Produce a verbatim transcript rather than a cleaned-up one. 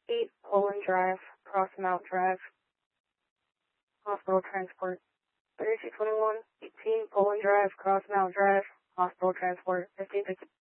eight, Poland Drive, Cross Mount Drive, hospital transport. thirty-two twenty-one, eighteen, Poland Drive, Cross Mount Drive, hospital transport, fifteen fifty.